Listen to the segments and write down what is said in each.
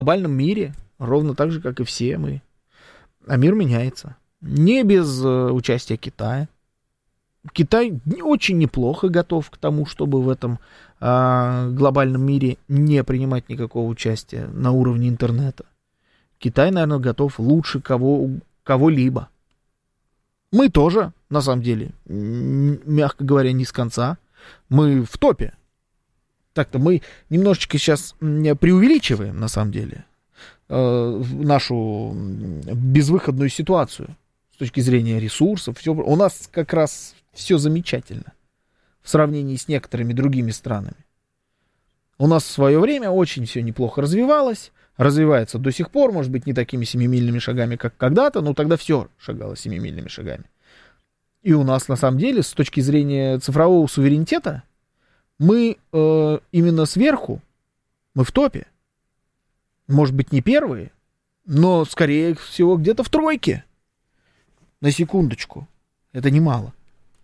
глобальном мире, ровно так же, как и все мы. А мир меняется. Не без участия Китая. Китай очень неплохо готов к тому, чтобы в этом глобальном мире не принимать никакого участия на уровне интернета. Китай, наверное, готов лучше кого-либо. Мы тоже, на самом деле, мягко говоря, не с конца. Мы в топе. Так-то мы немножечко сейчас преувеличиваем, на самом деле, нашу безвыходную ситуацию с точки зрения ресурсов. Все, у нас как раз все замечательно в сравнении с некоторыми другими странами. У нас в свое время очень все неплохо развивалось, развивается до сих пор, может быть, не такими семимильными шагами, как когда-то, но тогда все шагало семимильными шагами. И у нас, на самом деле, с точки зрения цифрового суверенитета, мы именно сверху, мы в топе. Может быть, не первые, но, скорее всего, где-то в тройке. На секундочку. Это немало.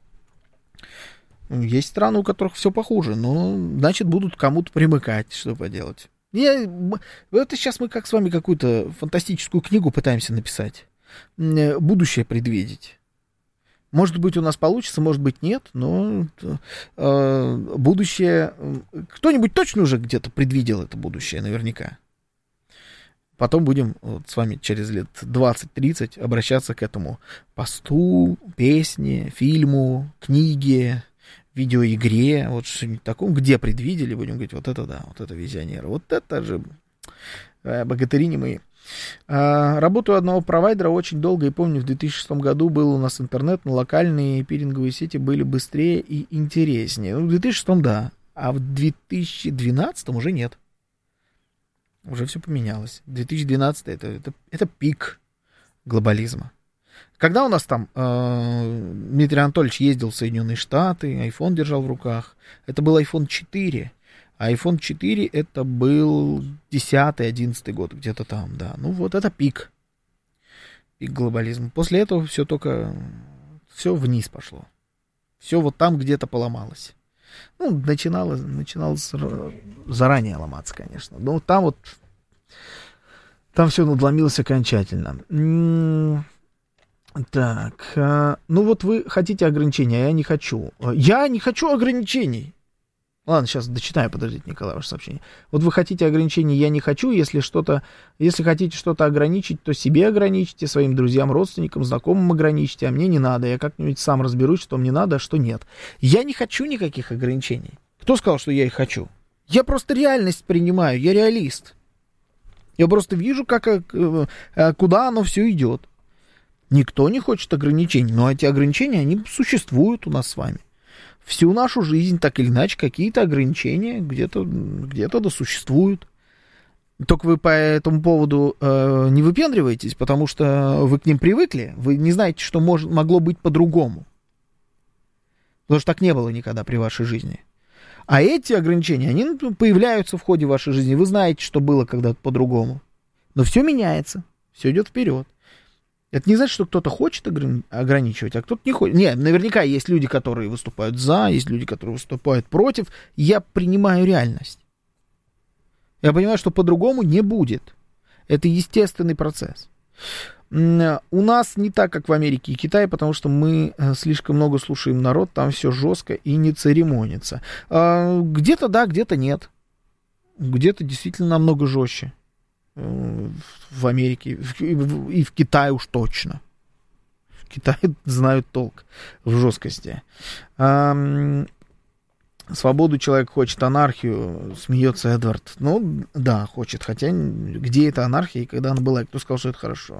Есть страны, у которых все похуже, но, значит, будут кому-то примыкать, что поделать. Это сейчас мы как с вами какую-то фантастическую книгу пытаемся написать. Будущее предвидеть. Может быть, у нас получится, может быть, нет, но будущее... Кто-нибудь точно уже где-то предвидел это будущее, наверняка. Потом будем с вами через лет 20-30 обращаться к этому посту, песне, фильму, книге, видеоигре, вот что-нибудь таком, где предвидели, будем говорить, вот это да, вот это визионеры, вот это же богатыри не мои. Работаю у одного провайдера очень долго, и помню, в 2006 году был у нас интернет, но локальные пиринговые сети были быстрее и интереснее. Ну, в 2006 да, а в 2012 уже нет. Уже все поменялось. 2012 это пик глобализма. Когда у нас там Дмитрий Анатольевич ездил в Соединенные Штаты, iPhone держал в руках, это был iPhone 4. А iPhone 4 это был 10-11 год, где-то там, да. Ну вот это пик. Пик глобализма. После этого все только, все вниз пошло. Все вот там где-то поломалось. Ну, начиналось заранее ломаться, конечно. Но там вот, там все надломилось окончательно. Так, ну вот вы хотите ограничения, а я не хочу. Я не хочу ограничений. Ладно, сейчас дочитаю, подождите, Николай, ваше сообщение. Вот вы хотите ограничений, я не хочу. Если хотите что-то ограничить, то себе ограничите, своим друзьям, родственникам, знакомым ограничите, а мне не надо. Я как-нибудь сам разберусь, что мне надо, а что нет. Я не хочу никаких ограничений. Кто сказал, что я их хочу? Я просто реальность принимаю, я реалист. Я просто вижу, куда оно все идет. Никто не хочет ограничений, но эти ограничения, они существуют у нас с вами. Всю нашу жизнь, так или иначе, какие-то ограничения где-то да существуют. Только вы по этому поводу не выпендриваетесь, потому что вы к ним привыкли, вы не знаете, что могло быть по-другому. Потому что так не было никогда при вашей жизни. А эти ограничения, они появляются в ходе вашей жизни. Вы знаете, что было когда-то по-другому. Но все меняется, все идет вперед. Это не значит, что кто-то хочет ограничивать, а кто-то не хочет. Нет, наверняка есть люди, которые выступают за, есть люди, которые выступают против. Я принимаю реальность. Я понимаю, что по-другому не будет. Это естественный процесс. У нас не так, как в Америке и Китае, потому что мы слишком много слушаем народ, там все жестко и не церемонится. Где-то да, где-то нет. Где-то действительно намного жестче. В Америке и в Китае уж точно. В Китае знают толк в жесткости. Свободу человек хочет, анархию, смеется Эдвард. Ну, да, хочет. Хотя где эта анархия и когда она была, и кто сказал, что это хорошо?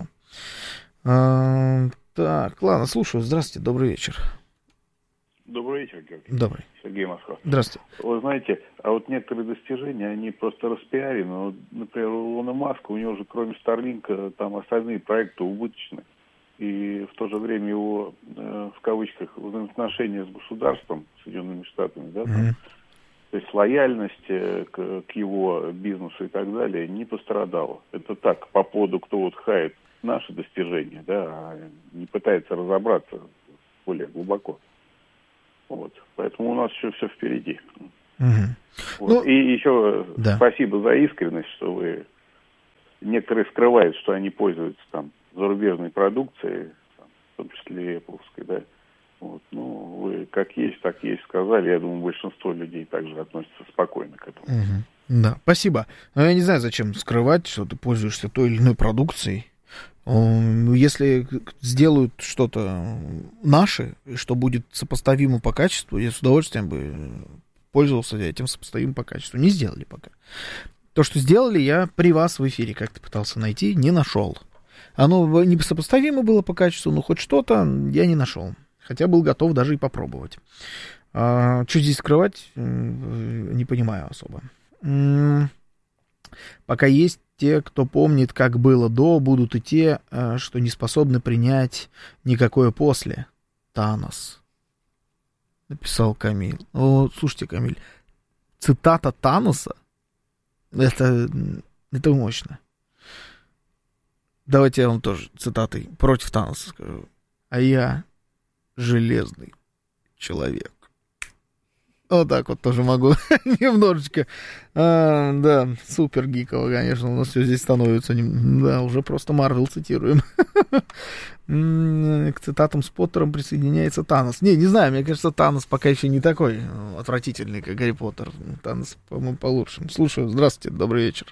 Так, ладно, слушаю. Здравствуйте, добрый вечер. Добрый вечер, Георгий. Добрый. Сергей Москва. Здравствуйте. Вы знаете, а вот некоторые достижения, они просто распиарены. Вот, например, у Илона Маска, у него же кроме Старлинка, там остальные проекты убыточны. И в то же время его, в кавычках, взаимоотношения с государством, Соединенными Штатами, да, там, то есть лояльность к его бизнесу и так далее не пострадала. Это так, по поводу, кто вот хает наши достижения, да, а не пытается разобраться более глубоко. Вот. Поэтому у нас еще все впереди. Вот. Ну, и еще спасибо за искренность, что вы некоторые скрывают, что они пользуются там зарубежной продукцией, там, в том числе и Apple-овской, да. Вот, ну, вы как есть, так есть сказали. Я думаю, большинство людей также относятся спокойно к этому. Угу. Да, спасибо. Но я не знаю, зачем скрывать, что ты пользуешься той или иной продукцией. Если сделают что-то наше, что будет сопоставимо по качеству, я с удовольствием бы пользовался этим сопоставимым по качеству. Не сделали пока. То, что сделали, я при вас в эфире как-то пытался найти, не нашел. Оно не сопоставимо было по качеству, но хоть что-то я не нашел. Хотя был готов даже и попробовать. Что здесь скрывать, не понимаю особо. Пока есть те, кто помнит, как было до, будут и те, что не способны принять никакое после. Танос. Написал Камиль. О, слушайте, Камиль, цитата Таноса, это мощно. Давайте я вам тоже цитатой против Таноса скажу. А я железный человек. Вот так вот тоже могу немножечко. Да, супер гиково, конечно, у нас все здесь становится. Да, уже просто Марвел цитируем. К цитатам с Поттером присоединяется Танос. Не знаю, мне кажется, Танос пока еще не такой отвратительный, как Гарри Поттер. Танос, по-моему, получше. Слушаю, здравствуйте, добрый вечер.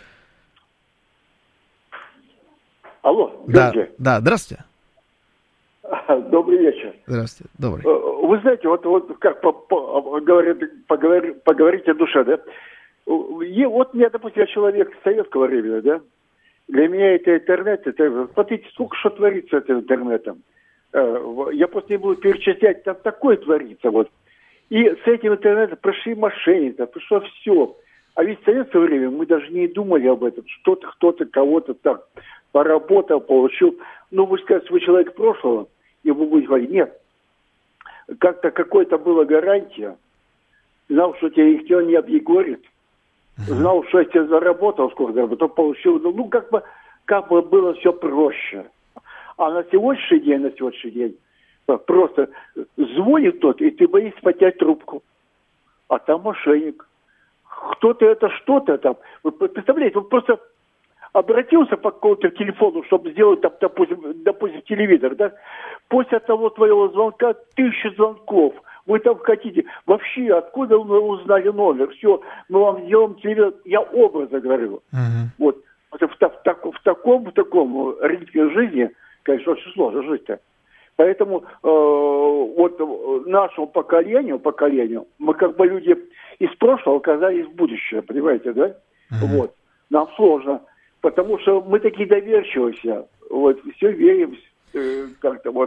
Алло, да, здравствуйте. Добрый вечер. Здравствуйте, добрый. Вы знаете, вот как говорят, поговорить о душе, да? И вот я, допустим, я человек советского времени, да? Для меня это интернет, смотрите, сколько что творится с интернетом. Я просто не буду перечислять, там такое творится, вот. И с этим интернетом пришли мошенники, пришло все. А ведь в советское время мы даже не думали об этом. Что-то, кто-то, кого-то так поработал, получил. Ну, вы скажете, вы человек прошлого, и вы будете говорить, нет. Как-то какой-то была гарантия. Знал, что тебя никто не объегорит. Знал, что я тебе заработал, сколько заработал, получил. Ну, как бы было все проще. А на сегодняшний день, просто звонит кто-то, и ты боишься поднять трубку. А там мошенник. Кто-то это что-то там. Вы представляете, он просто обратился по какому-то телефону, чтобы сделать, там, допустим, телевизор, да? После того твоего звонка 1000 звонков. Вы там хотите. Вообще, откуда вы узнали номер? Все, мы вам сделаем телевизор. Я образно говорю. Вот. В таком ритме жизни, конечно, очень сложно жить-то. Поэтому вот нашему поколению, мы как бы люди из прошлого оказались в будущее, понимаете, да? Вот. Нам сложно, потому что мы такие доверчивые, вот, все верим, как-то вот.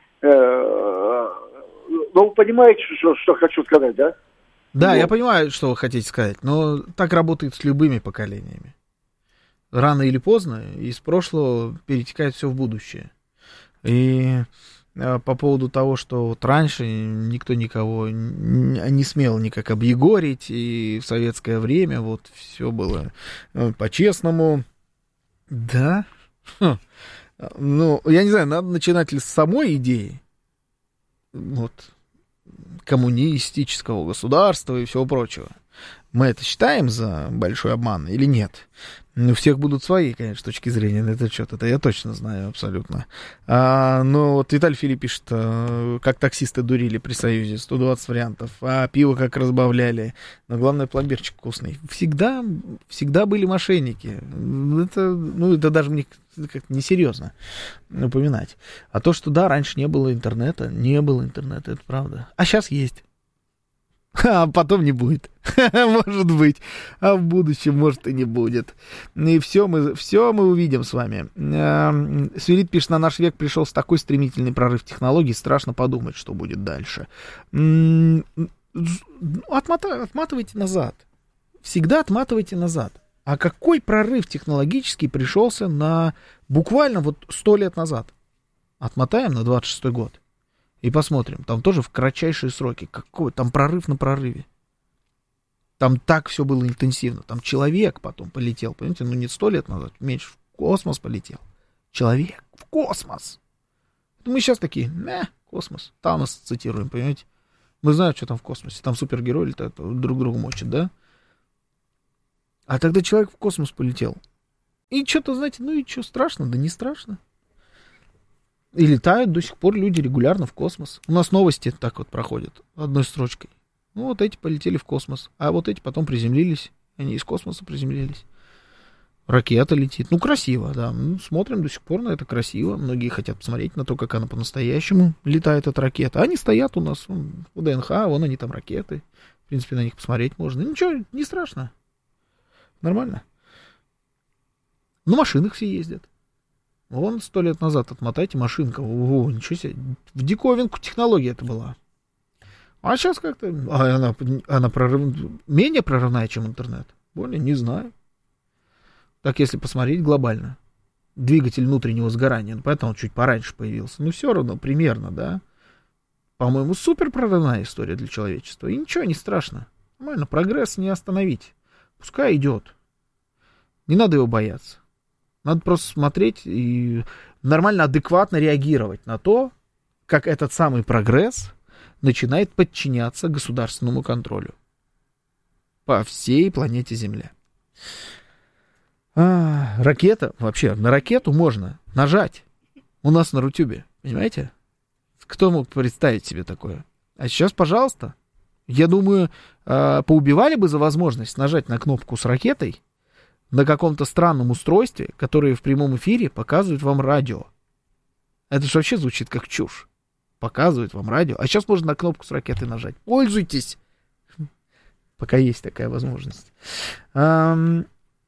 Ну, вы понимаете, что хочу сказать, да? Да, вот. Я понимаю, что вы хотите сказать, но так работает с любыми поколениями. Рано или поздно из прошлого перетекает все в будущее. И по поводу того, что вот раньше никто никого не смел никак объегорить, и в советское время вот все было по-честному. Да? Ну, я не знаю, надо начинать ли с самой идеи вот, коммунистического государства и всего прочего. Мы это считаем за большой обман или нет? У всех будут свои, конечно, точки зрения на этот счет. Это я точно знаю абсолютно. Но вот Виталий Филипп пишет, как таксисты дурили при Союзе, 120 вариантов, а пиво как разбавляли. Но главное, пломбирчик вкусный. Всегда были мошенники. Это даже мне как-то несерьезно упоминать. А то, что да, раньше не было интернета, это правда. А сейчас есть. А потом не будет. Может быть. А в будущем, может, и не будет. И все мы увидим с вами. Свирид пишет, на наш век пришел с такой стремительный прорыв технологий, страшно подумать, что будет дальше. Отматывайте назад. Всегда отматывайте назад. А какой прорыв технологический пришелся на буквально вот 100 лет назад? Отмотаем на 26-й год. И посмотрим, там тоже в кратчайшие сроки. Какой там прорыв на прорыве. Там так все было интенсивно. Там человек потом полетел, понимаете, ну не 100 лет назад, меньше, в космос полетел. Человек в космос. Мы сейчас такие, космос. Танос цитируем, понимаете. Мы знаем, что там в космосе. Там супергерои летают, друг друга мочат, да? А тогда человек в космос полетел. И что-то, знаете, ну и что, страшно? Да не страшно. И летают до сих пор люди регулярно в космос. У нас новости так вот проходят одной строчкой. Ну, вот эти полетели в космос, а вот эти потом приземлились. Они из космоса приземлились. Ракета летит. Ну, красиво, да. Ну, смотрим до сих пор на это красиво. Многие хотят посмотреть на то, как она по-настоящему летает, эта ракета. Они стоят у нас у ДНХ, вон они там ракеты. В принципе, на них посмотреть можно. Ничего, не страшно. Нормально. На машинах все ездят. Вон 100 лет назад отмотайте машинка. Ого, ничего себе. В диковинку технология это была. А сейчас как-то... она менее прорывная, чем интернет. Более не знаю. Так, если посмотреть глобально. Двигатель внутреннего сгорания. Поэтому он чуть пораньше появился. Но все равно примерно, да. По-моему, супер прорывная история для человечества. И ничего не страшно. Нормально, прогресс не остановить. Пускай идет. Не надо его бояться. Надо просто смотреть и нормально, адекватно реагировать на то, как этот самый прогресс начинает подчиняться государственному контролю по всей планете Земля. Ракета, вообще, на ракету можно нажать у нас на Рутюбе, понимаете? Кто мог представить себе такое? А сейчас, пожалуйста, я думаю, поубивали бы за возможность нажать на кнопку с ракетой на каком-то странном устройстве, которое в прямом эфире показывает вам радио. Это же вообще звучит как чушь. Показывает вам радио. А сейчас можно на кнопку с ракетой нажать. Пользуйтесь! Пока есть такая возможность. В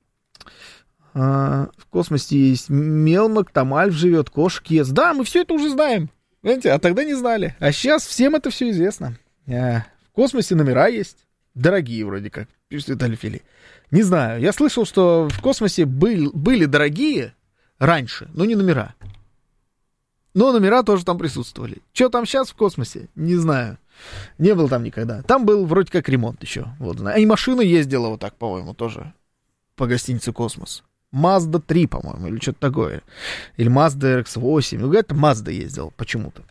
космосе есть Мелмак, там Альф живет, кошек ест. Да, мы все это уже знаем. Понимаете? А тогда не знали. А сейчас всем это все известно. В космосе номера есть. Дорогие вроде как, пишет Виталий Фили. Не знаю, я слышал, что в космосе были дорогие раньше, но не номера. Но номера тоже там присутствовали. Что там сейчас в космосе? Не знаю. Не был там никогда. Там был вроде как ремонт еще. Вот. И машина ездила вот так, по-моему, тоже по гостинице «Космос». Mazda 3, по-моему, или что-то такое. Или Mazda RX-8. Ну, говорят, Mazda ездил почему-то.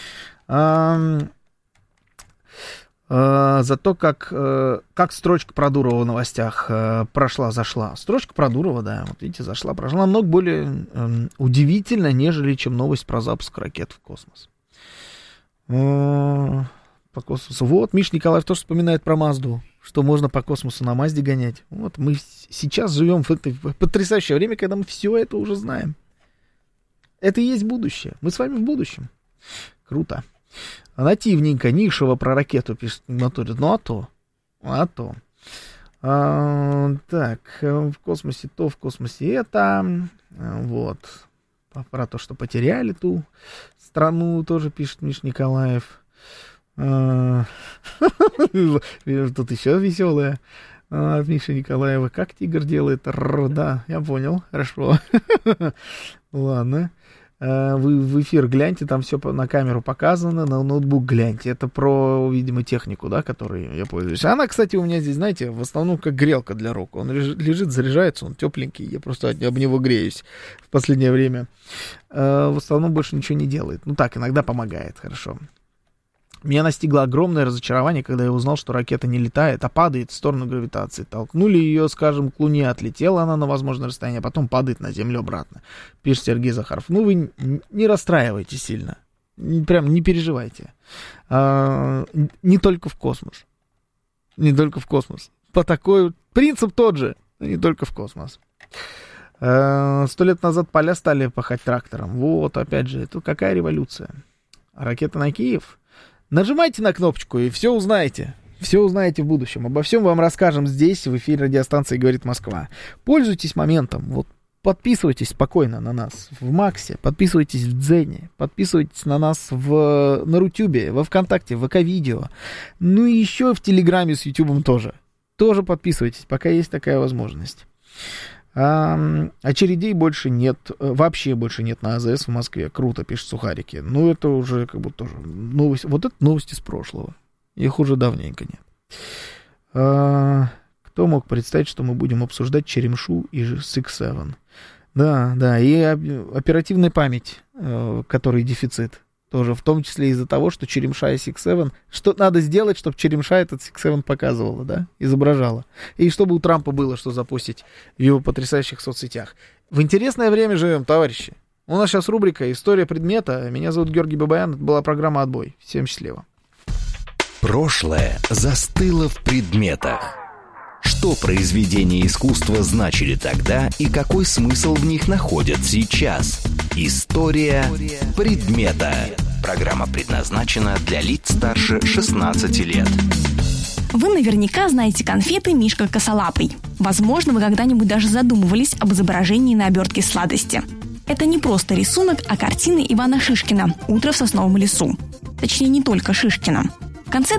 Зато как строчка про Дурова в новостях зашла. Строчка про Дурова, да, вот видите, прошла намного более удивительно, нежели чем новость про запуск ракет в космос. По космосу. Вот, Миш Николаев тоже вспоминает про Мазду, что можно по космосу на Мазде гонять. Вот, мы сейчас живем в это потрясающее время, когда мы все это уже знаем. Это и есть будущее. Мы с вами в будущем. Круто. Нативненько, Нишева про ракету пишет Моторит. Ну, а то. Так, в космосе то, в космосе это. Вот. Про то, что потеряли ту страну, тоже пишет Миш Николаев. Тут еще веселая от Миши Николаева. Как тигр делает? Да, я понял. Хорошо. Ладно. Вы в эфир гляньте, там все на камеру показано, на ноутбук гляньте. Это про, видимо, технику, да, которой я пользуюсь. Она, кстати, у меня здесь, знаете, в основном как грелка для рук. Он лежит, заряжается, он тепленький. Я просто об него греюсь в последнее время. В основном больше ничего не делает. Ну так, иногда помогает, хорошо. Меня настигло огромное разочарование, когда я узнал, что ракета не летает, а падает в сторону гравитации. Толкнули ее, скажем, к Луне, отлетела она на возможное расстояние, а потом падает на Землю обратно. Пишет Сергей Захаров. Ну, вы не расстраивайтесь сильно. Прям не переживайте. Не только в космос. Не только в космос. По такой... Принцип тот же, но не только в космос. 100 лет назад поля стали пахать трактором. Вот, опять же, это какая революция? Ракета на Киев... Нажимайте на кнопочку и все узнаете. Все узнаете в будущем. Обо всем вам расскажем здесь, в эфире радиостанции «Говорит Москва». Пользуйтесь моментом. Вот подписывайтесь спокойно на нас в Максе, подписывайтесь в Дзене, подписывайтесь на нас на Рутюбе, во Вконтакте, в ВК-видео. Ну и еще в Телеграме с Ютубом тоже. Тоже подписывайтесь, пока есть такая возможность. Очередей больше нет, вообще больше нет на АЗС в Москве. Круто, пишет Сухарики. Ну, это уже как будто тоже новость. Вот это новости с прошлого. Их уже давненько нет. Кто мог представить, что мы будем обсуждать Черемшу и Six7? Да, и оперативная память, который дефицит. Тоже в том числе из-за того, что Черемша и Six7... Что надо сделать, чтобы Черемша этот Six7 показывала, да, изображала. И чтобы у Трампа было что запустить в его потрясающих соцсетях. В интересное время живем, товарищи. У нас сейчас рубрика «История предмета». Меня зовут Георгий Бабаян. Это была программа «Отбой». Всем счастливо. Прошлое застыло в предметах. Что произведения искусства значили тогда и какой смысл в них находят сейчас? История предмета. Программа предназначена для лиц старше 16 лет. Вы наверняка знаете конфеты «Мишка косолапый». Возможно, вы когда-нибудь даже задумывались об изображении на обертке сладости. Это не просто рисунок, а картины Ивана Шишкина «Утро в сосновом лесу». Точнее, не только Шишкина. В конце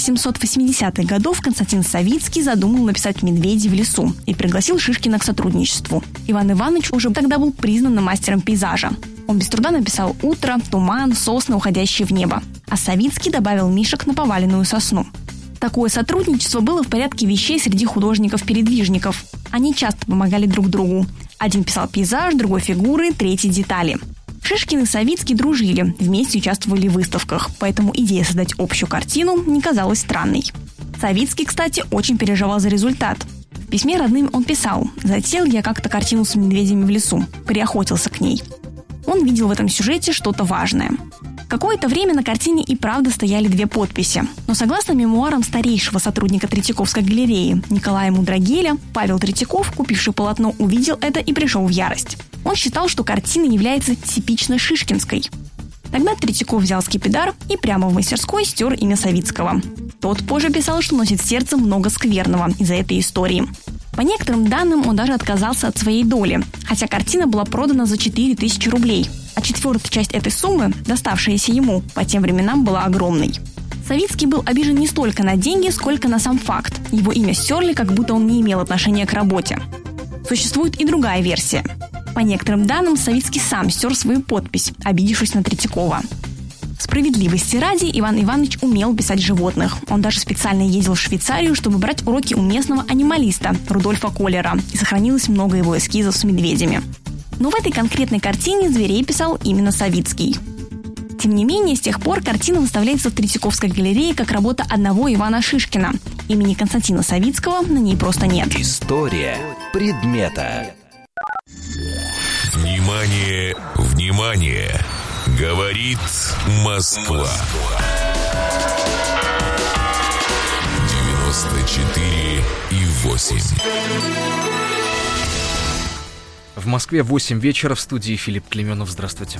1880-х годов Константин Савицкий задумал написать «Медведи в лесу» и пригласил Шишкина к сотрудничеству. Иван Иванович уже тогда был признанным мастером пейзажа. Он без труда написал утро, туман, сосны, уходящие в небо. А Савицкий добавил мишек на поваленную сосну. Такое сотрудничество было в порядке вещей среди художников-передвижников. Они часто помогали друг другу. Один писал пейзаж, другой фигуры, третий детали. Шишкин и Савицкий дружили, вместе участвовали в выставках, поэтому идея создать общую картину не казалась странной. Савицкий, кстати, очень переживал за результат. В письме родным он писал: «Затеял я как-то картину с медведями в лесу, приохотился к ней». Он видел в этом сюжете что-то важное. Какое-то время на картине и правда стояли две подписи. Но согласно мемуарам старейшего сотрудника Третьяковской галереи Николая Мудрагеля, Павел Третьяков, купивший полотно, увидел это и пришел в ярость. Он считал, что картина является типично шишкинской. Тогда Третьяков взял скипидар и прямо в мастерской стер имя Савицкого. Тот позже писал, что носит в сердце много скверного из-за этой истории. По некоторым данным, он даже отказался от своей доли, хотя картина была продана за 4000 рублей, а четвертая часть этой суммы, доставшаяся ему, по тем временам была огромной. Савицкий был обижен не столько на деньги, сколько на сам факт. Его имя стерли, как будто он не имел отношения к работе. Существует и другая версия. По некоторым данным, Савицкий сам стер свою подпись, обидевшись на Третьякова. Справедливости ради, Иван Иванович умел писать животных. Он даже специально ездил в Швейцарию, чтобы брать уроки у местного анималиста Рудольфа Коллера, и сохранилось много его эскизов с медведями. Но в этой конкретной картине зверей писал именно Савицкий. Тем не менее, с тех пор картина выставляется в Третьяковской галерее как работа одного Ивана Шишкина. Имени Константина Савицкого на ней просто нет. История предмета. Внимание, внимание! Говорит Москва. 94,8. В Москве 8 вечера, в студии Филипп Клеменов. Здравствуйте.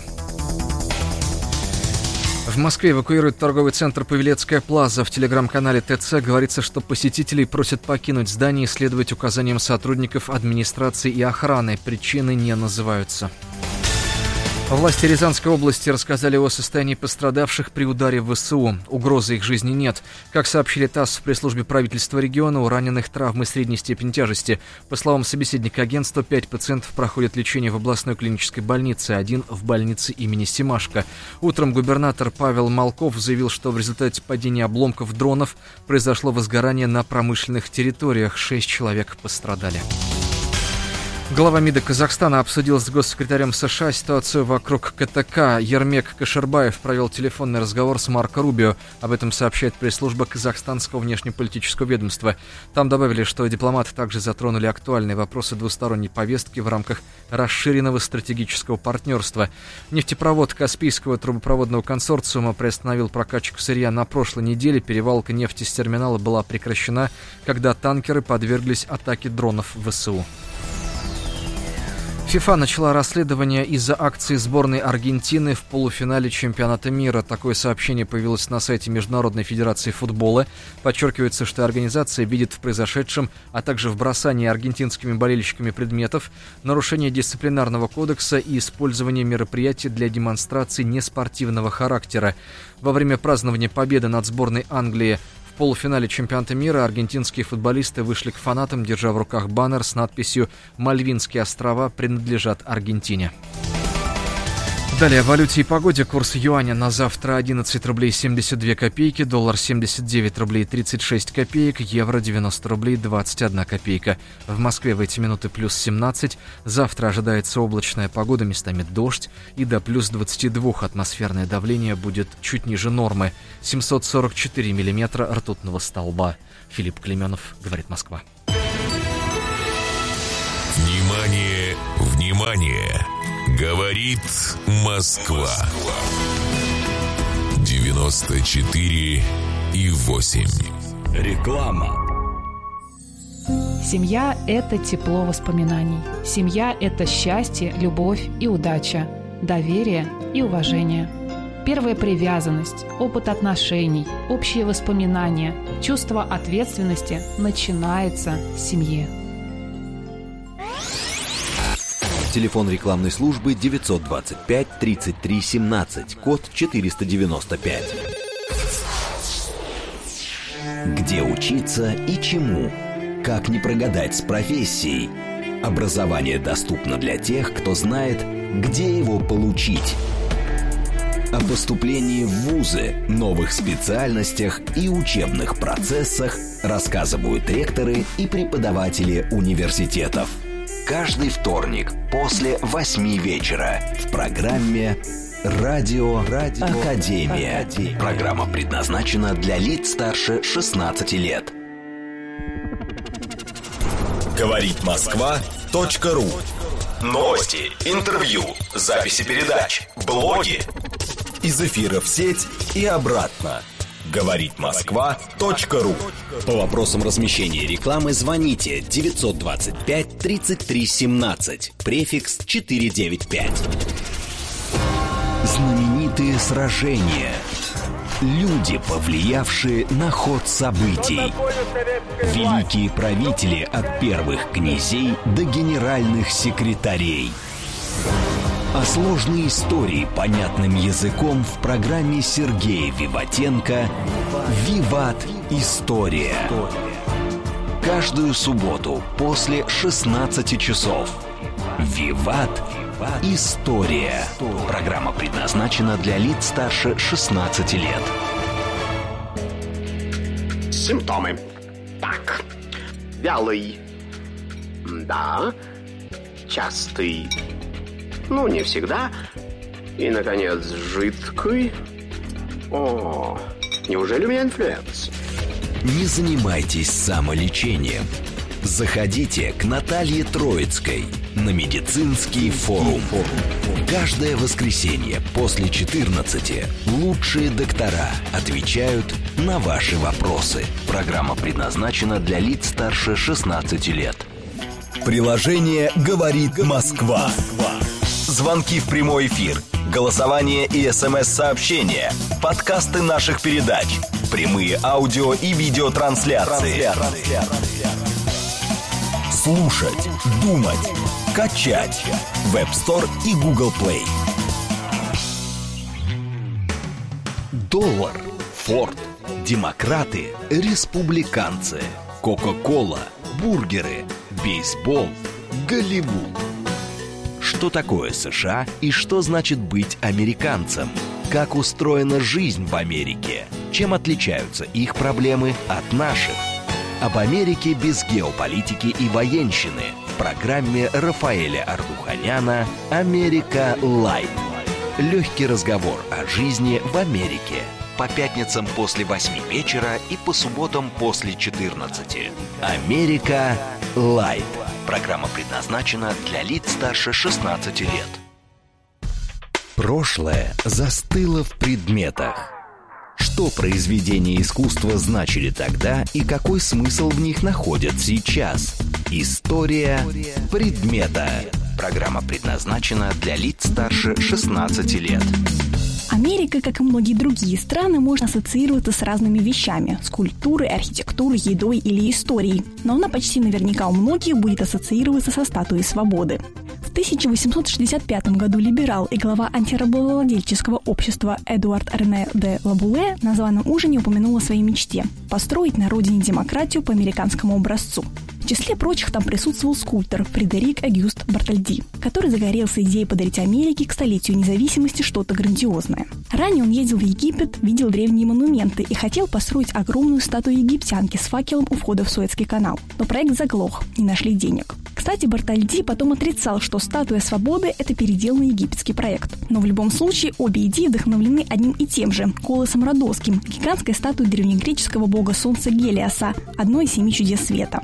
В Москве эвакуируют торговый центр «Павелецкая плаза». В телеграм-канале ТЦ говорится, что посетителей просят покинуть здание и следовать указаниям сотрудников администрации и охраны. Причины не называются. Власти Рязанской области рассказали о состоянии пострадавших при ударе в ВСУ. Угрозы их жизни нет. Как сообщили ТАСС в пресс-службе правительства региона, у раненых травмы средней степени тяжести. По словам собеседника агентства, 5 пациентов проходят лечение в областной клинической больнице, один в больнице имени Семашко. Утром губернатор Павел Малков заявил, что в результате падения обломков дронов произошло возгорание на промышленных территориях. 6 человек пострадали. Глава МИДа Казахстана обсудил с госсекретарем США ситуацию вокруг КТК. Ермек Кашербаев провел телефонный разговор с Марко Рубио. Об этом сообщает пресс-служба казахстанского внешнеполитического ведомства. Там добавили, что дипломаты также затронули актуальные вопросы двусторонней повестки в рамках расширенного стратегического партнерства. Нефтепровод Каспийского трубопроводного консорциума приостановил прокачку сырья на прошлой неделе. Перевалка нефти с терминала была прекращена, когда танкеры подверглись атаке дронов ВСУ. ФИФА начала расследование из-за акции сборной Аргентины в полуфинале чемпионата мира. Такое сообщение появилось на сайте Международной федерации футбола. Подчеркивается, что организация видит в произошедшем, а также в бросании аргентинскими болельщиками предметов, нарушение дисциплинарного кодекса и использование мероприятий для демонстрации неспортивного характера. Во время празднования победы над сборной Англии в полуфинале чемпионата мира аргентинские футболисты вышли к фанатам, держа в руках баннер с надписью «Мальвинские острова принадлежат Аргентине». Далее о валюте и погоде. Курс юаня на завтра 11 рублей 72 копейки, доллар 79 рублей 36 копеек, евро 90 рублей 21 копейка. В Москве в эти минуты плюс 17. Завтра ожидается облачная погода, местами дождь, и до плюс 22 атмосферное давление будет чуть ниже нормы. 744 миллиметра ртутного столба. Филипп Клеменов, говорит Москва. Внимание, внимание! Внимание! Говорит Москва. 94,8. Реклама. Семья – это тепло воспоминаний. Семья – это счастье, любовь и удача, доверие и уважение. Первая привязанность, опыт отношений, общие воспоминания, чувство ответственности начинается в семье. Телефон рекламной службы 925 33 17, код 495. Где учиться и чему? Как не прогадать с профессией? Образование доступно для тех, кто знает, где его получить. О поступлении в вузы, новых специальностях и учебных процессах рассказывают ректоры и преподаватели университетов. Каждый вторник после 8 вечера в программе «Радио Академия». Программа предназначена для лиц старше 16 лет. Говорит Москва.ру. Новости, интервью, записи передач, блоги. Из эфира в сеть и обратно. Говорит Москва.ру. По вопросам размещения рекламы звоните 925 33 17, префикс 495. Знаменитые сражения. Люди, повлиявшие на ход событий. Великие правители от первых князей до генеральных секретарей. О сложной истории понятным языком в программе Сергея Виватенко «Виват. История». Каждую субботу после 16 часов. «Виват. История». Программа предназначена для лиц старше 16 лет. Симптомы. Так. Вялый. Да. Частый. Ну, не всегда. И, наконец, жидкий. О, неужели у меня инфлюенс? Не занимайтесь самолечением. Заходите к Наталье Троицкой на медицинский форум. Каждое воскресенье после 14 лучшие доктора отвечают на ваши вопросы. Программа предназначена для лиц старше 16 лет. Приложение «Говорит Москва». Звонки в прямой эфир, голосование и СМС-сообщения, подкасты наших передач, прямые аудио и видеотрансляции. Слушать, думать, качать. В App Store и Google Play. Доллар, Форд, демократы, республиканцы, Кока-кола, бургеры, бейсбол, Голливуд. Что такое США и что значит быть американцем? Как устроена жизнь в Америке? Чем отличаются их проблемы от наших? Об Америке без геополитики и военщины в программе Рафаэля Ардуханяна «Америка Лайт». Легкий разговор о жизни в Америке. По пятницам после 8 вечера и по субботам после 14. «Америка Лайт». Программа предназначена для лиц старше 16 лет. Прошлое застыло в предметах. Что произведения искусства значили тогда и какой смысл в них находят сейчас? История предмета. Программа предназначена для лиц старше 16 лет. Америка, как и многие другие страны, может ассоциироваться с разными вещами – с культурой, архитектурой, едой или историей. Но она почти наверняка у многих будет ассоциироваться со статуей свободы. В 1865 году либерал и глава антирабовладельческого общества Эдуард Рене де Лабуле на званом ужине упомянул о своей мечте – построить на родине демократию по американскому образцу. В числе прочих там присутствовал скульптор Фредерик Агюст Бартольди, который загорелся идеей подарить Америке к столетию независимости что-то грандиозное. Ранее он ездил в Египет, видел древние монументы и хотел построить огромную статую египтянки с факелом у входа в Суэцкий канал. Но проект заглох, не нашли денег. Кстати, Бартольди потом отрицал, что статуя свободы – это переделанный египетский проект. Но в любом случае обе идеи вдохновлены одним и тем же – Колосом Родосским, гигантской статуей древнегреческого бога солнца Гелиоса, одной из 7 чудес света.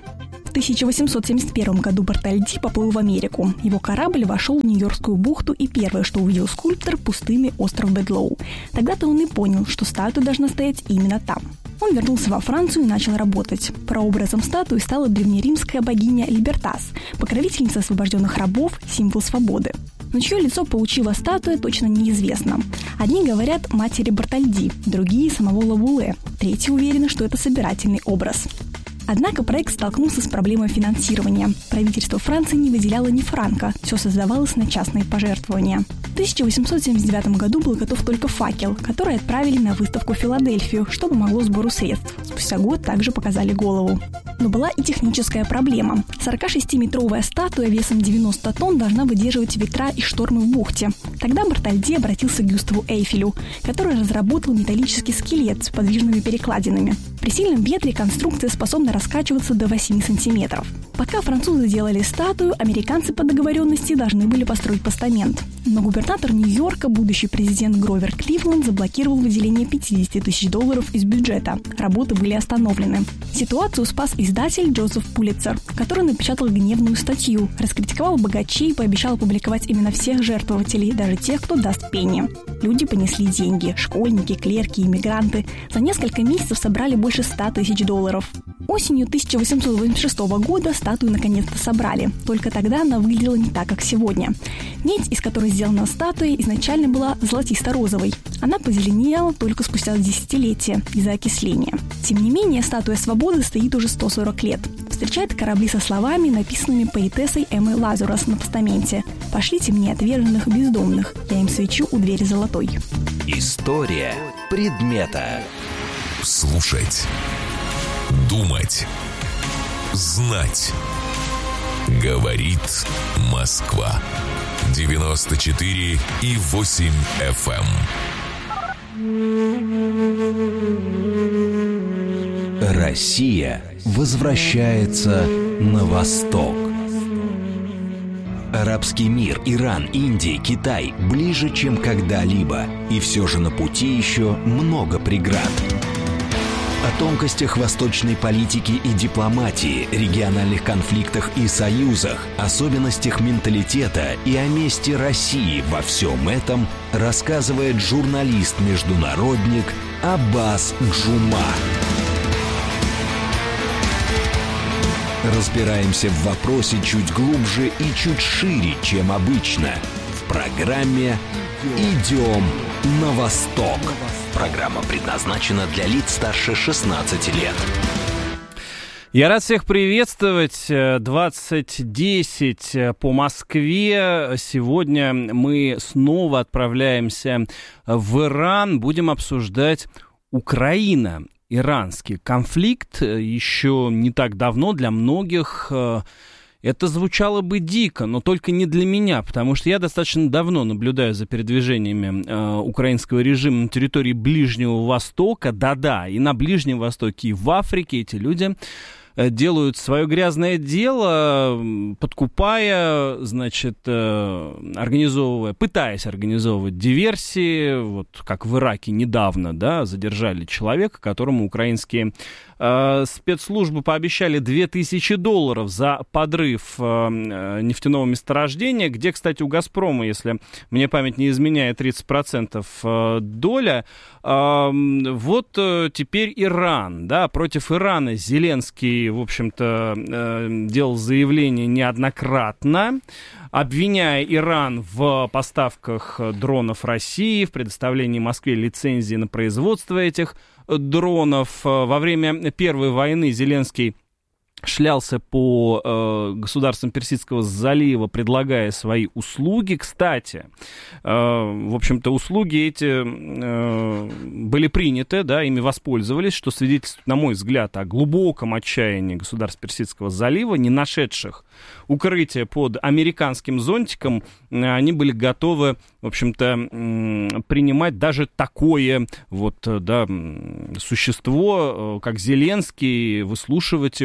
В 1871 году Бартольди поплыл в Америку. Его корабль вошел в Нью-Йоркскую бухту, и первое, что увидел скульптор, пустынный остров Бедлоу. Тогда-то он и понял, что статуя должна стоять именно там. Он вернулся во Францию и начал работать. Прообразом статуи стала древнеримская богиня Либертас, покровительница освобожденных рабов, символ свободы. Но чье лицо получила статуя, точно неизвестно. Одни говорят матери Бартольди, другие – самого Лавуэ, третьи уверены, что это собирательный образ. Однако проект столкнулся с проблемой финансирования. Правительство Франции не выделяло ни франка, все создавалось на частные пожертвования. В 1879 году был готов только факел, который отправили на выставку в Филадельфию, что помогло сбору средств. Спустя год также показали голову. Но была и техническая проблема. 46-метровая статуя весом 90 тонн должна выдерживать ветра и штормы в бухте. Тогда Бартольди обратился к Гюставу Эйфелю, который разработал металлический скелет с подвижными перекладинами. При сильном ветре конструкция способна раскачиваться до 8 сантиметров. Пока французы делали статую, американцы по договоренности должны были построить постамент. Но губернатор Нью-Йорка, будущий президент Гровер Кливленд, заблокировал выделение $50 тысяч из бюджета. Работы были остановлены. Ситуацию спас издатель Джозеф Пулитцер, который напечатал гневную статью, раскритиковал богачей и пообещал опубликовать именно всех жертвователей, даже тех, кто даст пенни. Люди понесли деньги – школьники, клерки, иммигранты. За несколько месяцев собрали больше $100 тысяч. Осенью 1886 года статую наконец-то собрали. Только тогда она выглядела не так, как сегодня. Медь, из которой сделана статуя, изначально была золотисто-розовой. Она позеленела только спустя десятилетия из-за окисления. Тем не менее, статуя свободы стоит уже 140 лет. Встречает корабли со словами, написанными поэтессой Эммой Лазурас на постаменте: «Пошлите мне отверженных бездомных, я им свечу у двери золотой». История предмета. Слушать, думать, знать. Говорит Москва. 94,8 FM. Россия возвращается на восток. Арабский мир, Иран, Индия, Китай ближе, чем когда-либо. И все же на пути еще много преград. О тонкостях восточной политики и дипломатии, региональных конфликтах и союзах, особенностях менталитета и о месте России во всем этом рассказывает журналист-международник Аббас Джума. Разбираемся в вопросе чуть глубже и чуть шире, чем обычно. В программе «Идем на восток». Программа предназначена для лиц старше 16 лет. Я рад всех приветствовать. 20:10 по Москве. Сегодня мы снова отправляемся в Иран. Будем обсуждать Украина-иранский конфликт. Еще не так давно для многих это звучало бы дико, но только не для меня, потому что я достаточно давно наблюдаю за передвижениями украинского режима на территории Ближнего Востока. Да-да, и на Ближнем Востоке, и в Африке эти люди делают свое грязное дело, подкупая, значит, пытаясь организовывать диверсии. Вот как в Ираке недавно, да, задержали человека, которому украинские спецслужбы пообещали $2000 за подрыв нефтяного месторождения, где, кстати, у «Газпрома», если мне память не изменяет, 30% доля. Вот теперь Иран, да, против Ирана Зеленский, в общем-то, делал заявление неоднократно, обвиняя Иран в поставках дронов России, в предоставлении Москве лицензии на производство этих дронов. Во время Первой войны Зеленский шлялся по государствам Персидского залива, предлагая свои услуги. Кстати, в общем-то, услуги эти были приняты, да, ими воспользовались, что свидетельствует, на мой взгляд, о глубоком отчаянии государств Персидского залива, не нашедших укрытие под американским зонтиком. Они были готовы, в общем-то, принимать даже такое вот, да, существо, как Зеленский, выслушивать его, жать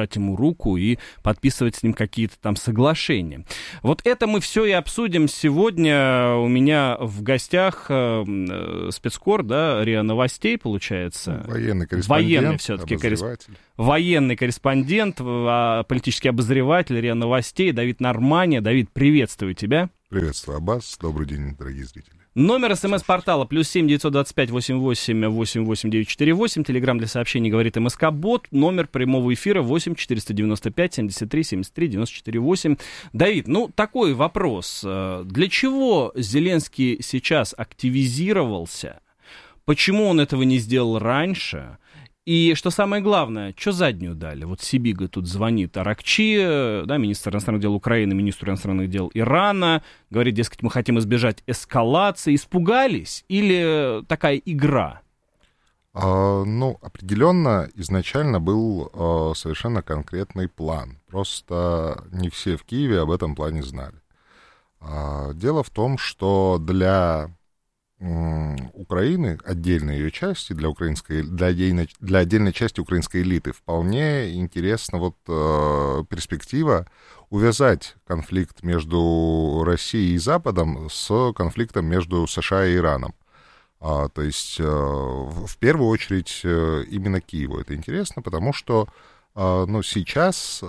жать ему руку и подписывать с ним какие-то там соглашения. Вот это мы все и обсудим сегодня. У меня в гостях спецкор, да, РИА Новостей, получается. Военный корреспондент. Военный все-таки военный корреспондент, политический обозреватель РИА Новостей Давид Нормани. Давид, приветствую тебя. Приветствую, Аббас. Добрый день, дорогие зрители. Номер СМС-портала +7 925 88 88 948. Телеграм для сообщений говорит МСК-бот. Номер прямого эфира 8 495 73 73 94 8. Давид, такой вопрос. Для чего Зеленский сейчас активизировался? Почему он этого не сделал раньше? И что самое главное, что заднюю дали? Вот Сибига тут звонит Аракчи, да, министр иностранных дел Украины, министр иностранных дел Ирана, говорит, дескать, мы хотим избежать эскалации. Испугались или такая игра? Определенно, изначально был совершенно конкретный план. Просто не все в Киеве об этом плане знали. Дело в том, что для Украины, отдельной ее части, для отдельной части украинской элиты вполне интересна перспектива увязать конфликт между Россией и Западом с конфликтом между США и Ираном. То есть, в первую очередь, именно Киеву это интересно, потому что сейчас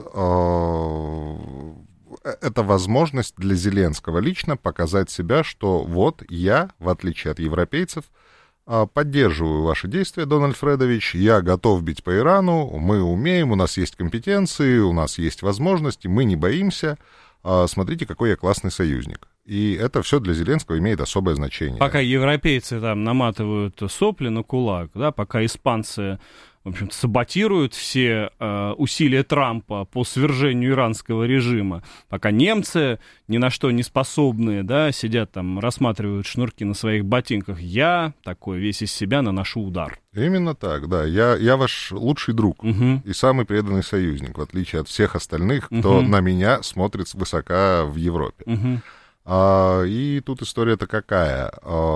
это возможность для Зеленского лично показать себя, что вот я, в отличие от европейцев, поддерживаю ваши действия, Дональд Фредович, я готов бить по Ирану, мы умеем, у нас есть компетенции, у нас есть возможности, мы не боимся, смотрите, какой я классный союзник. И это все для Зеленского имеет особое значение. Пока европейцы там наматывают сопли на кулак, да, пока испанцы, в общем-то, саботируют все усилия Трампа по свержению иранского режима, пока немцы ни на что не способные, да, сидят там, рассматривают шнурки на своих ботинках, я такой весь из себя наношу удар. Именно так, да. Я ваш лучший друг и самый преданный союзник, в отличие от всех остальных, кто на меня смотрит свысока в Европе. И тут история-то какая?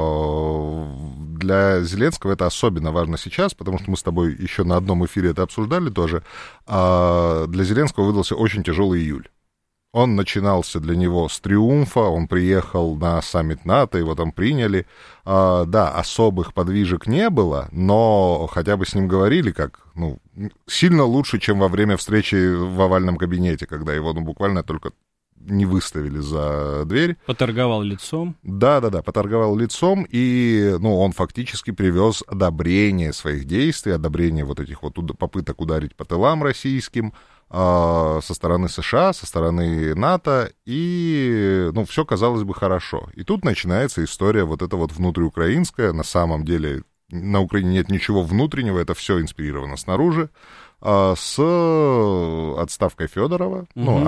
Для Зеленского это особенно важно сейчас, потому что мы с тобой еще на одном эфире это обсуждали тоже. Для Зеленского выдался очень тяжелый июль. Он начинался для него с триумфа, он приехал на саммит НАТО, его там приняли. Да, особых подвижек не было, но хотя бы с ним говорили как, сильно лучше, чем во время встречи в овальном кабинете, когда его, буквально только не выставили за дверь. Поторговал лицом. Да, поторговал лицом, и, он фактически привез одобрение своих действий, одобрение вот этих вот попыток ударить по тылам российским со стороны США, со стороны НАТО, и, все, казалось бы, хорошо. И тут начинается история вот эта вот внутриукраинская, на самом деле на Украине нет ничего внутреннего, это все инспирировано снаружи, с отставкой Федорова.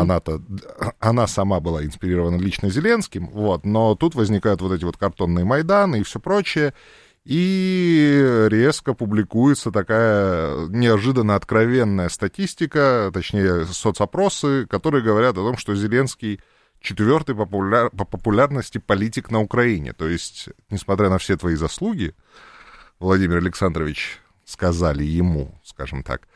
Она сама была инспирирована лично Зеленским, но тут возникают вот эти вот картонные Майданы и все прочее, и резко публикуется такая неожиданно откровенная статистика, точнее, соцопросы, которые говорят о том, что Зеленский четвертый по популярности политик на Украине. То есть, несмотря на все твои заслуги, Владимир Александрович, сказали ему, скажем так,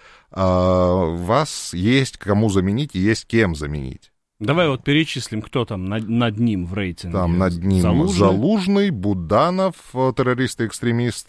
вас есть кому заменить и есть кем заменить. Давай перечислим, кто там над ним в рейтинге. Там над ним Залужный, Буданов, террорист и экстремист,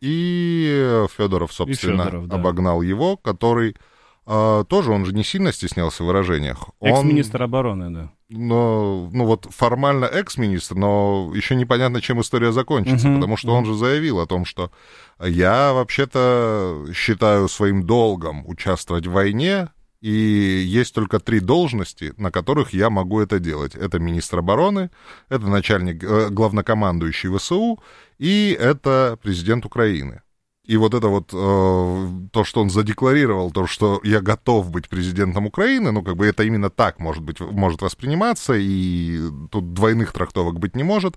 и Федоров, собственно, обогнал его, который тоже, он же не сильно стеснялся в выражениях. Экс-министр обороны, да. Формально экс-министр, но еще непонятно, чем история закончится, потому что он же заявил о том, что я вообще-то считаю своим долгом участвовать в войне, и есть только 3 должности, на которых я могу это делать. Это министр обороны, это главнокомандующий ВСУ, и это президент Украины. И вот это то, что он задекларировал, то, что я готов быть президентом Украины, это именно так может восприниматься, и тут двойных трактовок быть не может,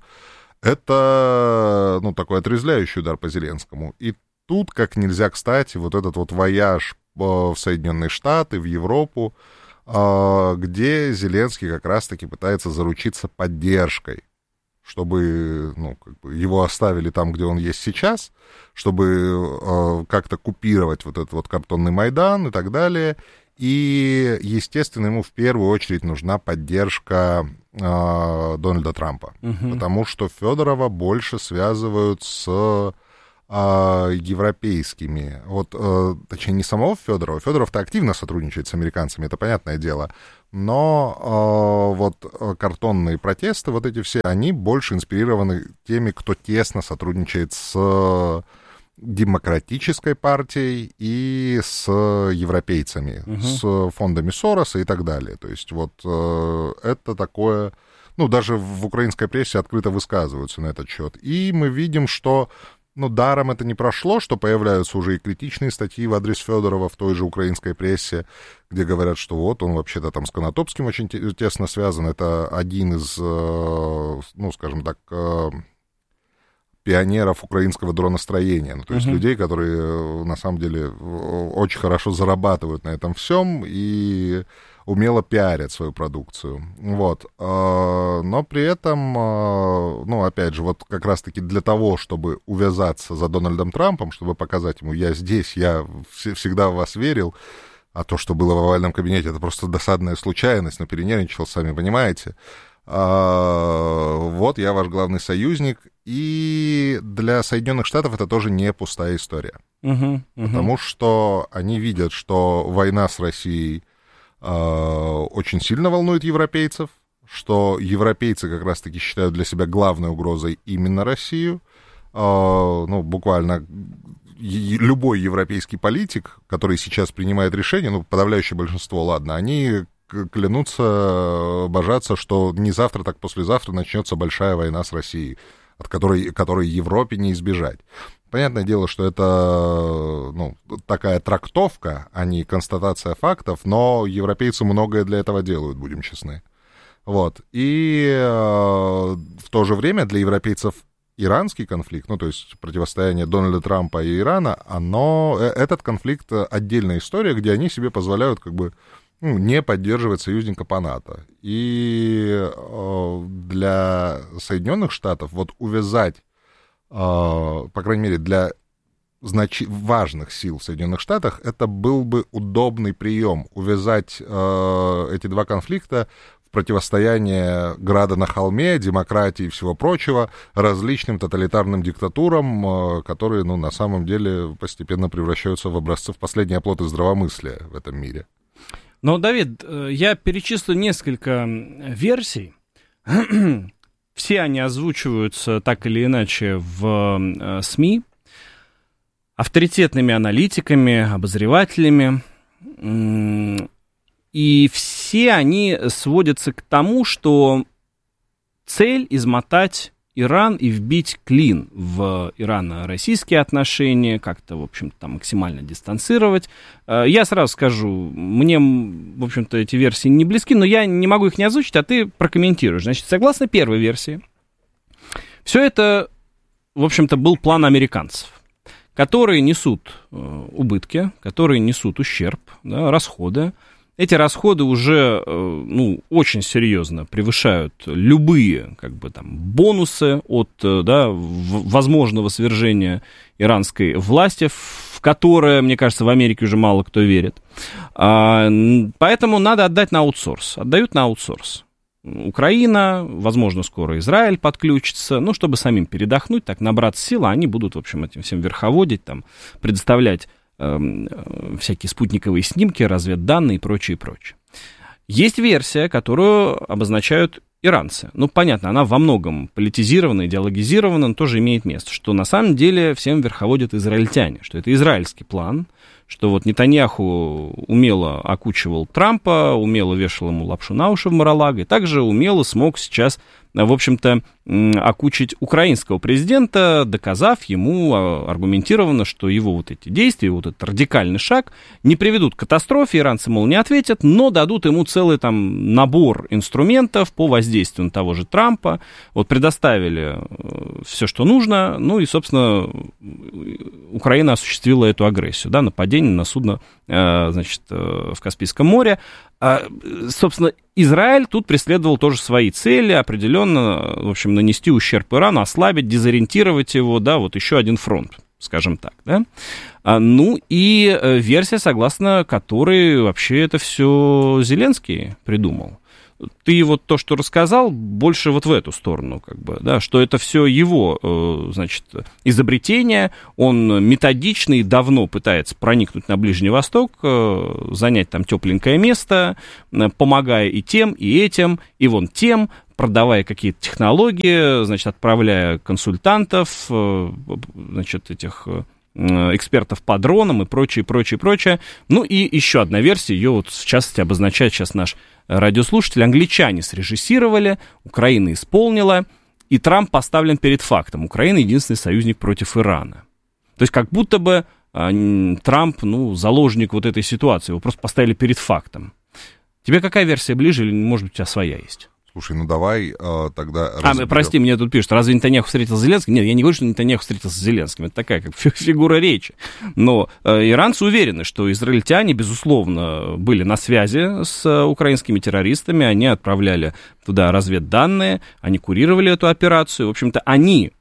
это, такой отрезвляющий удар по Зеленскому. И тут, как нельзя кстати, вот этот вот вояж в Соединенные Штаты, в Европу, где Зеленский как раз-таки пытается заручиться поддержкой, чтобы его оставили там, где он есть сейчас, чтобы как-то купировать вот этот вот картонный Майдан и так далее. И, естественно, ему в первую очередь нужна поддержка Дональда Трампа, потому что Федорова больше связывают с европейскими, точнее, не самого Федорова. Федоров-то активно сотрудничает с американцами, это понятное дело, но картонные протесты, эти все, они больше инспирированы теми, кто тесно сотрудничает с демократической партией и с европейцами, с фондами Сороса и так далее. То есть это такое... даже в украинской прессе открыто высказываются на этот счет. И мы видим, что даром это не прошло, что появляются уже и критичные статьи в адрес Федорова в той же украинской прессе, где говорят, что он вообще-то там с Конотопским очень тесно связан. Это один из, скажем так, пионеров украинского дроностроения. То есть людей, которые на самом деле очень хорошо зарабатывают на этом всем и умело пиарят свою продукцию. Но при этом, опять же, как раз-таки для того, чтобы увязаться за Дональдом Трампом, чтобы показать ему, я здесь, я всегда в вас верил, а то, что было в овальном кабинете, это просто досадная случайность, но перенервничал, сами понимаете. Я ваш главный союзник, и для Соединенных Штатов это тоже не пустая история. Потому что они видят, что война с Россией очень сильно волнует европейцев, что европейцы как раз-таки считают для себя главной угрозой именно Россию. Буквально любой европейский политик, который сейчас принимает решение, подавляющее большинство, ладно, они клянутся, божатся, что не завтра, так послезавтра начнется большая война с Россией, от которой Европе не избежать. Понятное дело, что это такая трактовка, а не констатация фактов, но европейцы многое для этого делают, будем честны. И в то же время для европейцев иранский конфликт, то есть противостояние Дональда Трампа и Ирана, этот конфликт отдельная история, где они себе позволяют не поддерживать союзника по НАТО. И для Соединенных Штатов увязать, по крайней мере, для важных сил в Соединенных Штатах, это был бы удобный прием, увязать эти два конфликта в противостояние града на холме, демократии и всего прочего различным тоталитарным диктатурам, которые, на самом деле, постепенно превращаются в образцы, в последний оплот здравомыслия в этом мире. Но, Давид, я перечислю несколько версий. Все они озвучиваются так или иначе в СМИ, авторитетными аналитиками, обозревателями. И все они сводятся к тому, что цель измотать Иран и вбить клин в ирано-российские отношения, как-то, в общем-то, там максимально дистанцировать. Я сразу скажу, мне, в общем-то, эти версии не близки, но я не могу их не озвучить, а ты прокомментируешь. Значит, согласно первой версии, все это, в общем-то, был план американцев, которые несут убытки, которые несут ущерб, расходы. Эти расходы уже, очень серьезно превышают любые, бонусы от, возможного свержения иранской власти, в которое, мне кажется, в Америке уже мало кто верит. Поэтому надо отдать на аутсорс. Отдают на аутсорс. Украина, возможно, скоро Израиль подключится, чтобы самим передохнуть, так набраться сил, а они будут, в общем, этим всем верховодить, предоставлять всякие спутниковые снимки, разведданные и прочее, прочее. Есть версия, которую обозначают иранцы. Понятно, она во многом политизирована, идеологизирована, но тоже имеет место, что на самом деле всем верховодят израильтяне, что это израильский план, что Нетаньяху умело окучивал Трампа, умело вешал ему лапшу на уши в Мар-а-Лаго, и также умело смог сейчас, в общем-то, окучить украинского президента, доказав ему аргументированно, что его эти действия, этот радикальный шаг не приведут к катастрофе, иранцы, мол, не ответят, но дадут ему целый набор инструментов по воздействию на того же Трампа, предоставили все, что нужно, и, собственно, Украина осуществила эту агрессию, нападение на судно, в Каспийском море. Собственно, Израиль тут преследовал тоже свои цели, определенно, в общем, нанести ущерб Ирану, ослабить, дезориентировать его, еще один фронт скажем так, да? Ну и версия, согласно которой вообще это все Зеленский придумал. Ты вот то, что рассказал, больше вот в эту сторону, как бы, да, что это все его, значит, изобретение, он методично и давно пытается проникнуть на Ближний Восток, занять там тепленькое место, помогая и тем, и этим, и вон тем, продавая какие-то технологии, значит, отправляя консультантов, значит, этих экспертов по дронам и прочее, прочее, прочее. Ну и еще одна версия, ее вот в частности обозначает сейчас наш радиослушатель. Англичане срежиссировали, Украина исполнила, и Трамп поставлен перед фактом. Украина единственный союзник против Ирана. То есть как будто бы Трамп, ну, заложник вот этой ситуации, его просто поставили перед фактом. Тебе какая версия ближе, или, может быть, у тебя своя есть? Слушай, ну давай тогда разберем. Прости, мне тут пишут, разве Нетаньяху встретился с Зеленским? Нет, я не говорю, что Нетаньяху встретился с Зеленским. Это такая как фигура речи. Но иранцы уверены, что израильтяне, безусловно, были на связи с украинскими террористами, они отправляли туда разведданные, они курировали эту операцию. В общем-то, они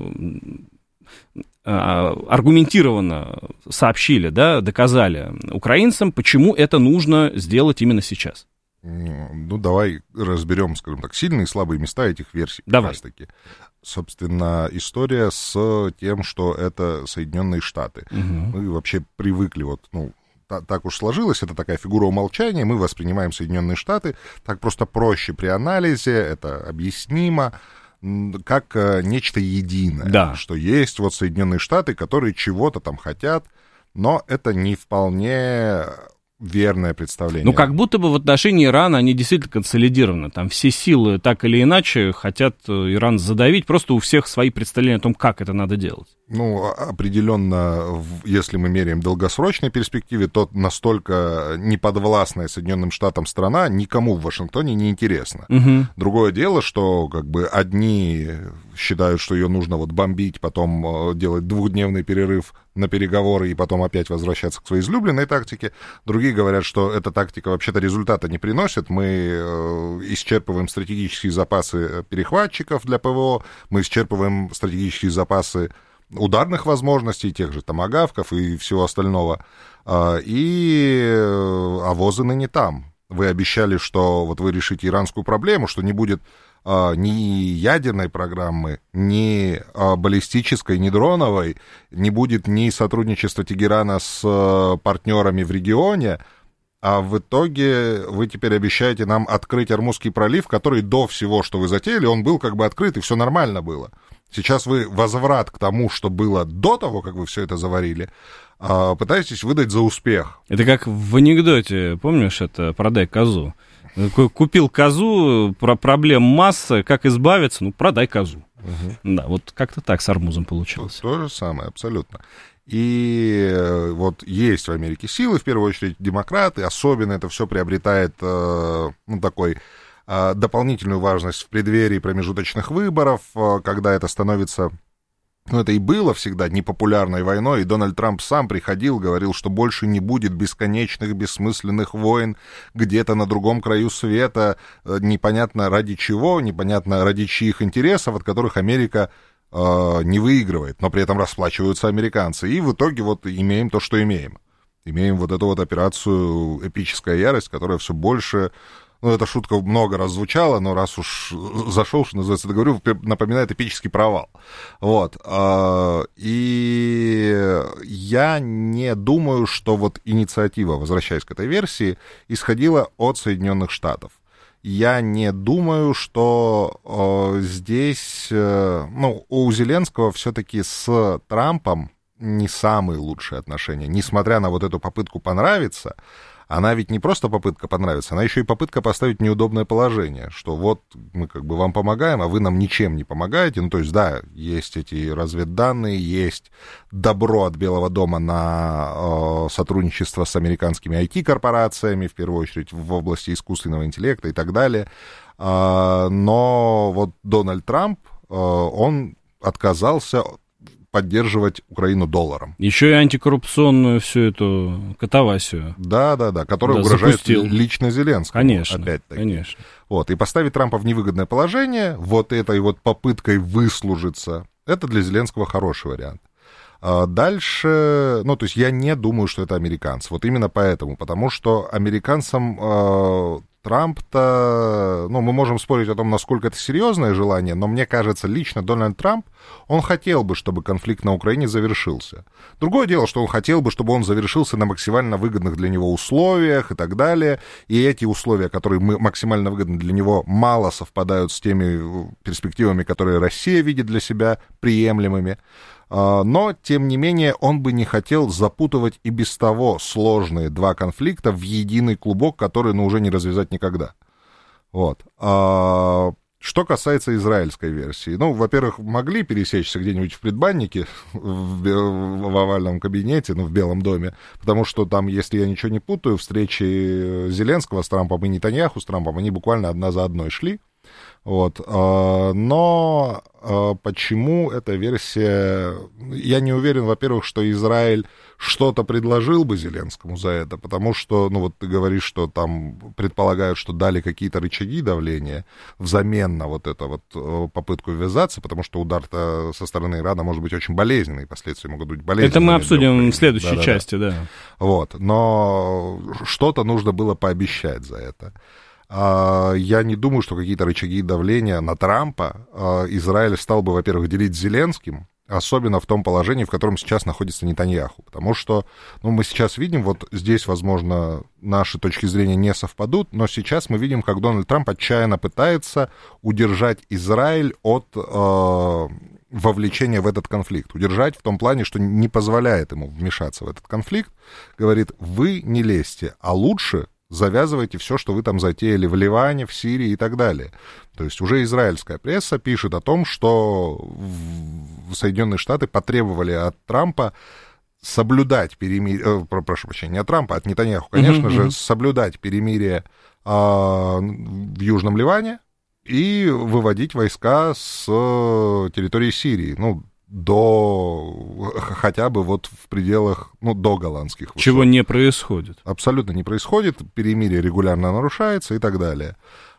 аргументированно сообщили, да, доказали украинцам, почему это нужно сделать именно сейчас. Ну, давай разберем, скажем так, сильные и слабые места этих версий. Давай. Собственно, история с тем, что это Соединенные Штаты. Угу. Мы вообще привыкли, вот, ну, так уж сложилось, это такая фигура умолчания, мы воспринимаем Соединенные Штаты так просто проще при анализе, это объяснимо, как нечто единое. Да. Что есть вот Соединенные Штаты, которые чего-то там хотят, но это не вполне верное представление. Ну, как будто бы в отношении Ирана они действительно консолидированы. Там все силы так или иначе хотят Иран задавить. Просто у всех свои представления о том, как это надо делать. Ну, определенно, если мы меряем в долгосрочной перспективе, то настолько неподвластная Соединенным Штатам страна никому в Вашингтоне не интересна. Угу. Другое дело, что как бы одни считают, что ее нужно вот бомбить, потом делать двухдневный перерыв на переговоры и потом опять возвращаться к своей излюбленной тактике. Другие говорят, что эта тактика вообще-то результата не приносит. Мы исчерпываем стратегические запасы перехватчиков для ПВО, мы исчерпываем стратегические запасы ударных возможностей, тех же томагавков и всего остального. А возы ныне там. Вы обещали, что вот вы решите иранскую проблему, что не будет ни ядерной программы, ни баллистической, ни дроновой, не будет ни сотрудничества Тегерана с партнерами в регионе, а в итоге вы теперь обещаете нам открыть Ормузский пролив, который до всего, что вы затеяли, он был как бы открыт, и все нормально было. Сейчас вы возврат к тому, что было до того, как вы все это заварили, пытаетесь выдать за успех. Это как в анекдоте, помнишь, это «Продай козу». Купил козу, проблем масса, как избавиться? Ну, продай козу. Угу. Да, вот как-то так с арбузом получилось. То же самое, абсолютно. И вот есть в Америке силы, в первую очередь демократы, особенно это все приобретает, ну, такой дополнительную важность в преддверии промежуточных выборов, когда это становится... Ну, это и было всегда непопулярной войной, и Дональд Трамп сам приходил, говорил, что больше не будет бесконечных, бессмысленных войн где-то на другом краю света, непонятно ради чего, непонятно ради чьих интересов, от которых Америка не выигрывает, но при этом расплачиваются американцы. И в итоге вот имеем то, что имеем. Имеем вот эту вот операцию «Эпическая ярость», которая все больше... Ну, эта шутка много раз звучала, но раз уж зашел, что называется, договорю, напоминает эпический провал. Вот. И я не думаю, что вот инициатива, возвращаясь к этой версии, исходила от Соединенных Штатов. Я не думаю, что здесь, ну, у Зеленского все-таки с Трампом не самые лучшие отношения. Несмотря на вот эту попытку понравиться, она ведь не просто попытка понравиться, она еще и попытка поставить в неудобное положение, что вот мы как бы вам помогаем, а вы нам ничем не помогаете. Ну, то есть, да, есть эти разведданные, есть добро от Белого дома на сотрудничество с американскими IT-корпорациями, в первую очередь в области искусственного интеллекта и так далее. Но вот Дональд Трамп, он отказался поддерживать Украину долларом. Еще и антикоррупционную всю эту катавасию. Да, которая угрожает запустил. Лично Зеленскому. Конечно, опять-таки. Конечно. Вот, и поставить Трампа в невыгодное положение, вот этой вот попыткой выслужиться, это для Зеленского хороший вариант. Дальше, ну, то есть я не думаю, что это американцы. Вот именно поэтому, потому что американцам Трамп-то, ну, мы можем спорить о том, насколько это серьезное желание, но мне кажется, лично Дональд Трамп, он хотел бы, чтобы конфликт на Украине завершился. Другое дело, что он хотел бы, чтобы он завершился на максимально выгодных для него условиях и так далее, и эти условия, которые максимально выгодны для него, мало совпадают с теми перспективами, которые Россия видит для себя приемлемыми. Но, тем не менее, он бы не хотел запутывать и без того сложные два конфликта в единый клубок, который, ну, уже не развязать никогда. Вот. Что касается израильской версии, ну, во-первых, могли пересечься где-нибудь в предбаннике, в овальном кабинете, ну, в Белом доме, потому что там, если я ничего не путаю, встречи Зеленского с Трампом и Нетаньяху с Трампом, они буквально одна за одной шли. Вот. Но почему эта версия... Я не уверен, во-первых, что Израиль что-то предложил бы Зеленскому за это, потому что, ну вот ты говоришь, что там предполагают, что дали какие-то рычаги давления взамен на вот эту вот попытку ввязаться, потому что удар-то со стороны Ирана может быть очень болезненный, последствия могут быть болезненными. Это мы обсудим в следующей части, да. Вот. Но что-то нужно было пообещать за это. Я не думаю, что какие-то рычаги давления на Трампа Израиль стал бы, во-первых, делить с Зеленским, особенно в том положении, в котором сейчас находится Нетаньяху. Потому что, ну, мы сейчас видим, вот здесь, возможно, наши точки зрения не совпадут, но сейчас мы видим, как Дональд Трамп отчаянно пытается удержать Израиль от вовлечения в этот конфликт. Удержать в том плане, что не позволяет ему вмешаться в этот конфликт. Говорит, вы не лезьте, а лучше завязывайте все, что вы там затеяли в Ливане, в Сирии и так далее. То есть уже израильская пресса пишет о том, что Соединенные Штаты потребовали от Трампа соблюдать перемирие, прошу прощения, не от Трампа, а от Нетаньяху, конечно же, соблюдать перемирие в Южном Ливане и выводить войска с территории Сирии, ну, до хотя бы вот в пределах, ну, до голландских высот. Чего не происходит. Абсолютно не происходит, перемирие регулярно нарушается и так далее.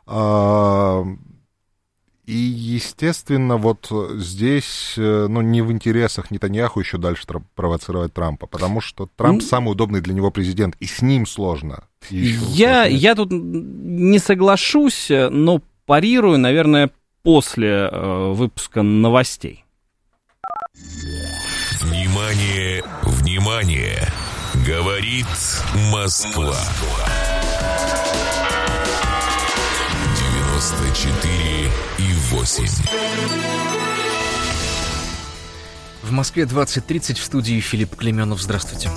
И, естественно, вот здесь, ну, не в интересах Нетаньяху еще дальше провоцировать Трампа, потому что Трамп самый удобный для него президент, и с ним сложно. Я тут не соглашусь, но парирую, наверное, после выпуска новостей. Внимание, внимание! Говорит Москва. 94,8. В Москве 20:30, в студии Филипп Клеменов. Здравствуйте.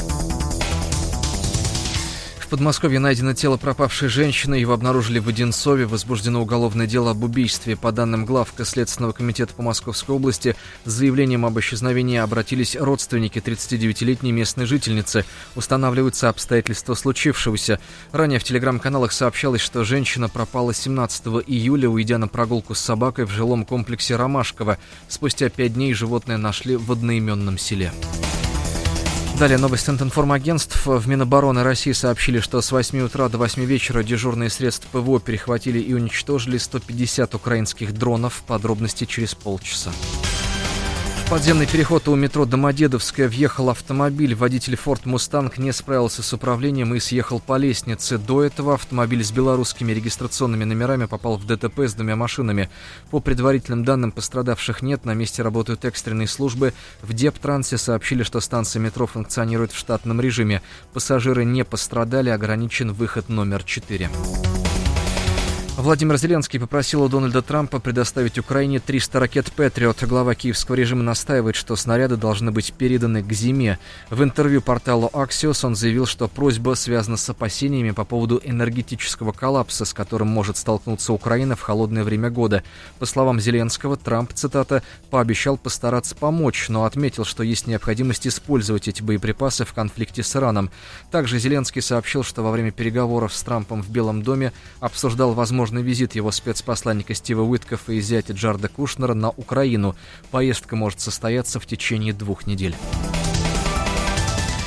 В Подмосковье найдено тело пропавшей женщины. Его обнаружили в Одинцове. Возбуждено уголовное дело об убийстве. По данным главка Следственного комитета по Московской области, с заявлением об исчезновении обратились родственники 39-летней местной жительницы. Устанавливаются обстоятельства случившегося. Ранее в телеграм-каналах сообщалось, что женщина пропала 17 июля, уйдя на прогулку с собакой в жилом комплексе Ромашково. Спустя 5 дней животное нашли в одноименном селе. Далее новости от информагентств. В Минобороны России сообщили, что с 8 утра до 8 вечера дежурные средства ПВО перехватили и уничтожили 150 украинских дронов. Подробности через полчаса. В подземный переход у метро Домодедовская въехал автомобиль. Водитель Ford Mustang не справился с управлением и съехал по лестнице. До этого автомобиль с белорусскими регистрационными номерами попал в ДТП с 2 машинами. По предварительным данным, пострадавших нет. На месте работают экстренные службы. В Дептрансе сообщили, что станция метро функционирует в штатном режиме. Пассажиры не пострадали, ограничен выход номер 4. Владимир Зеленский попросил у Дональда Трампа предоставить Украине 300 ракет «Патриот». Глава киевского режима настаивает, что снаряды должны быть переданы к зиме. В интервью порталу Axios он заявил, что просьба связана с опасениями по поводу энергетического коллапса, с которым может столкнуться Украина в холодное время года. По словам Зеленского, Трамп, цитата, «пообещал постараться помочь», но отметил, что есть необходимость использовать эти боеприпасы в конфликте с Ираном. Также Зеленский сообщил, что во время переговоров с Трампом в Белом доме обсуждал возможный визит его спецпосланника Стива Уиткоффа и зятя Джарда Кушнера на Украину. Поездка может состояться в течение 2 недель.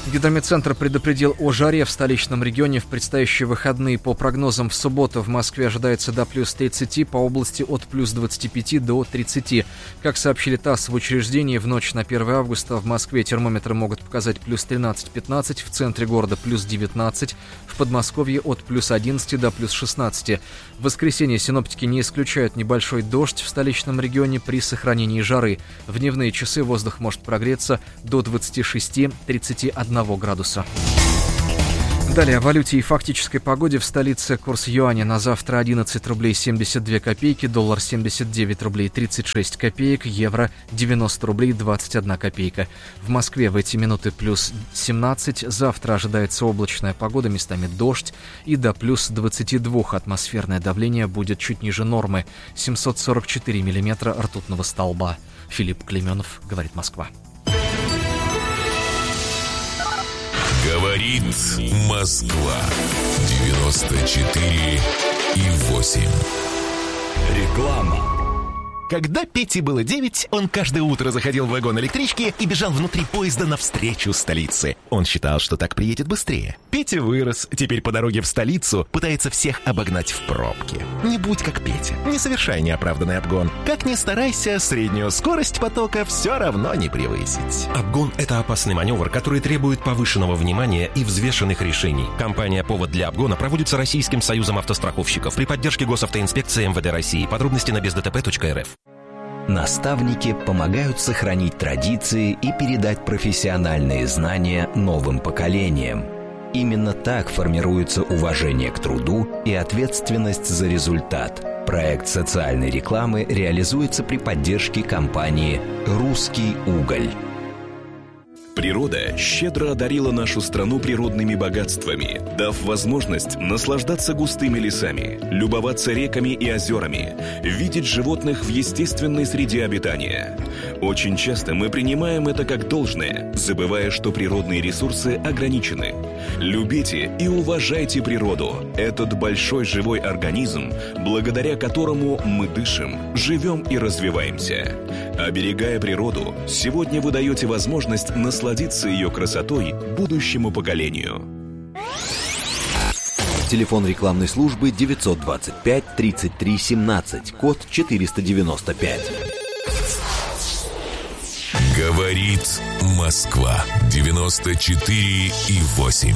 Гидрометцентр предупредил о жаре в столичном регионе в предстоящие выходные. По прогнозам, в субботу в Москве ожидается до плюс 30, по области от плюс 25 до 30. Как сообщили ТАСС в учреждении, в ночь на 1 августа в Москве термометры могут показать плюс 13-15, в центре города плюс 19, в Подмосковье от плюс 11 до плюс 16. В воскресенье синоптики не исключают небольшой дождь в столичном регионе при сохранении жары. В дневные часы воздух может прогреться до 26-31 градуса. Далее о валюте и фактической погоде в столице. Курс юаня на завтра 11 рублей 72 копейки, доллар 79 рублей 36 копеек, евро 90 рублей 21 копейка. В Москве в эти минуты плюс 17, завтра ожидается облачная погода, местами дождь, и до плюс 22 атмосферное давление будет чуть ниже нормы, 744 миллиметра ртутного столба. Филипп Клейменов, говорит Москва. Говорит Москва. 94,8. Реклама. Когда Пете было 9, он каждое утро заходил в вагон электрички и бежал внутри поезда навстречу столице. Он считал, что так приедет быстрее. Петя вырос, теперь по дороге в столицу пытается всех обогнать в пробке. Не будь как Петя, не совершай неоправданный обгон. Как ни старайся, среднюю скорость потока все равно не превысить. Обгон – это опасный маневр, который требует повышенного внимания и взвешенных решений. Кампания «Повод для обгона» проводится Российским союзом автостраховщиков при поддержке Госавтоинспекции МВД России. Подробности на бездтп.рф. Наставники помогают сохранить традиции и передать профессиональные знания новым поколениям. Именно так формируется уважение к труду и ответственность за результат. Проект социальной рекламы реализуется при поддержке компании «Русский уголь». Природа щедро одарила нашу страну природными богатствами, дав возможность наслаждаться густыми лесами, любоваться реками и озерами, видеть животных в естественной среде обитания. Очень часто мы принимаем это как должное, забывая, что природные ресурсы ограничены. Любите и уважайте природу, этот большой живой организм, благодаря которому мы дышим, живем и развиваемся. Оберегая природу, сегодня вы даете возможность насладиться ее красотой будущему поколению. Телефон рекламной службы 925 33 17, код 495. Говорит Москва. 94,8.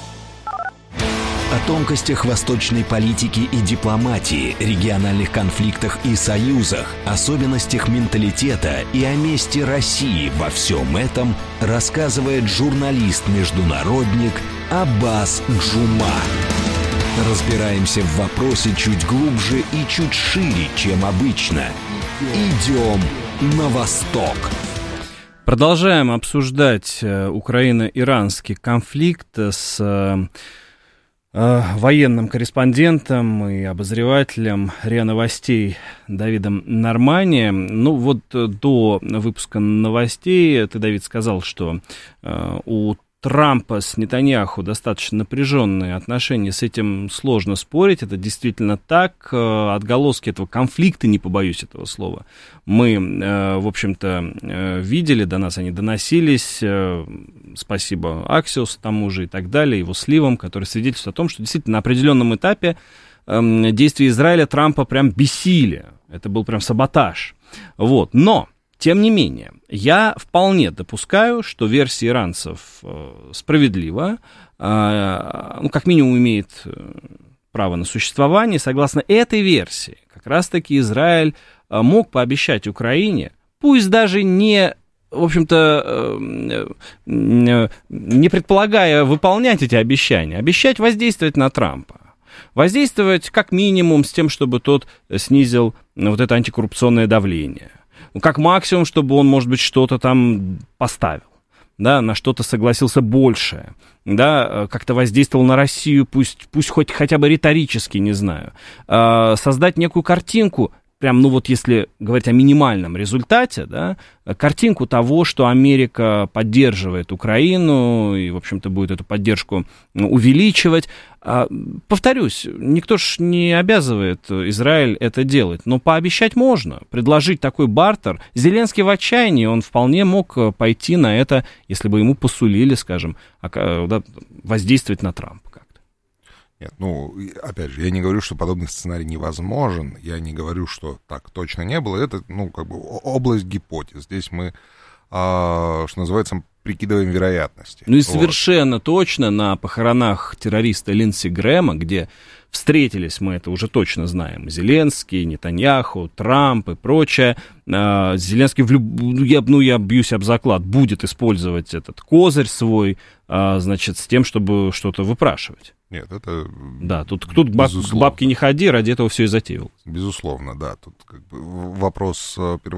О тонкостях восточной политики и дипломатии, региональных конфликтах и союзах, особенностях менталитета и о месте России во всем этом рассказывает журналист-международник Аббас Джума. Разбираемся в вопросе чуть глубже и чуть шире, чем обычно. Идем на восток. Продолжаем обсуждать украино-иранский конфликт с военным корреспондентом и обозревателем РИА Новостей Давидом Нормани. Ну вот до выпуска новостей ты, Давид, сказал, что у Трампа с Нетаньяху достаточно напряженные отношения, с этим сложно спорить, это действительно так. Отголоски этого конфликта, не побоюсь этого слова, мы, в общем-то, видели, до нас они доносились, спасибо Аксиосу тому же и так далее, его сливам, которые свидетельствуют о том, что действительно на определенном этапе действия Израиля Трампа прям бесили, это был прям саботаж, вот, но... Тем не менее, я вполне допускаю, что версия иранцев справедлива, ну, как минимум имеет право на существование. Согласно этой версии, как раз-таки Израиль мог пообещать Украине, пусть даже не, в общем-то, не предполагая выполнять эти обещания, обещать воздействовать на Трампа. Воздействовать как минимум с тем, чтобы тот снизил вот это антикоррупционное давление. Ну, как максимум, чтобы он, может быть, что-то там поставил, да, на что-то согласился большее, да, как-то воздействовал на Россию, пусть хоть хотя бы риторически, не знаю, создать некую картинку прям, ну вот если говорить о минимальном результате, да, картинку того, что Америка поддерживает Украину и, в общем-то, будет эту поддержку увеличивать. Повторюсь, никто ж не обязывает Израиль это делать, но пообещать можно, предложить такой бартер. Зеленский в отчаянии, он вполне мог пойти на это, если бы ему посулили, скажем, воздействовать на Трампа как-то. Нет, ну, опять же, я не говорю, что подобный сценарий невозможен, я не говорю, что так точно не было, это, ну, как бы область гипотез. Здесь мы, что называется, прикидываем вероятности. Ну и совершенно точно на похоронах террориста Линдси Грэма, где встретились, мы это уже точно знаем, Зеленский, Нетаньяху, Трамп и прочее, Зеленский, я бьюсь об заклад, будет использовать этот козырь свой, значит, с тем, чтобы что-то выпрашивать. Нет, это... Да, тут к бабке не ходи, ради этого все и затеял. Безусловно, да. Тут как бы вопрос